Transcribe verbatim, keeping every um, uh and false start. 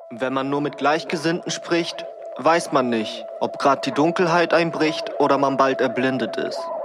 Wenn man nur mit Gleichgesinnten spricht, weiß man nicht, ob grad die Dunkelheit einbricht oder man bald erblindet ist.